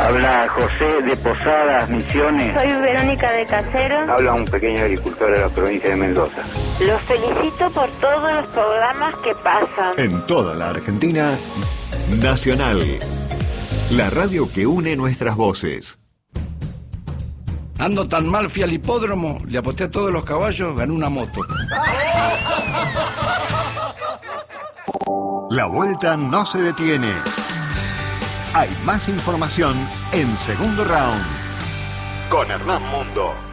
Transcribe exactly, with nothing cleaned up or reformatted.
Habla José de Posadas, Misiones. Soy Verónica de Caseros. Habla un pequeño agricultor de la provincia de Mendoza. Los felicito por todos los programas que pasan. En toda la Argentina, Nacional, la radio que une nuestras voces. Ando tan mal, fui al hipódromo, le aposté a todos los caballos, gané una moto. La vuelta no se detiene. Hay más información en Segundo Round con Hernán Mundo.